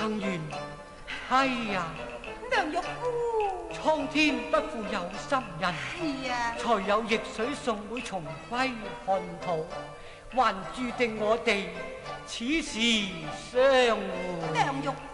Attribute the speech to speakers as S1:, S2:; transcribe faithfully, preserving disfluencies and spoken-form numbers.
S1: 幸願。係呀，
S2: 娘玉夫，
S1: 蒼天不負有心人，
S2: 係呀，
S1: 才有逆水送會重歸漢土，還注定我哋此時相會。
S2: 娘玉夫。